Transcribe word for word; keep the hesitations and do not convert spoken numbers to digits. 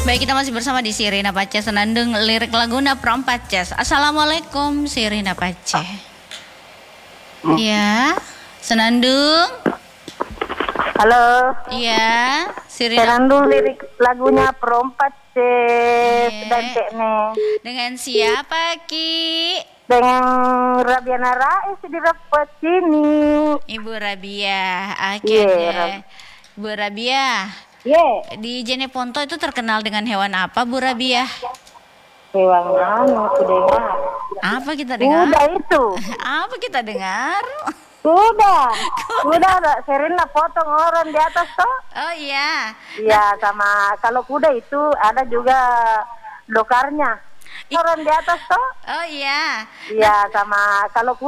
Baik, kita masih bersama di Sirina Pace Senandung lirik laguna Perempat Ces. Assalamualaikum Sirina Pace. Iya, Senandung. Halo. Iya, Sirina. Senandung lirik lagunya Perempat Ces dan Tekne. Dengan siapa, Ki? Dengan Rabiana Rais di Rapat sini. Ibu Rabia. Oke Yeah, deh. Rab- Bu Rabia. Yeah. Di Jeneponto itu terkenal dengan hewan apa, Bu Rabia? Hewan anu aku dengar. Apa kita dengar? Kuda itu. Apa kita dengar? Kuda. Kuda ada sering lah potong orang di atas toh. Oh iya. Iya, sama kalau kuda itu ada juga dokarnya. Orang di atas toh. Oh iya. Iya, sama kalau kuda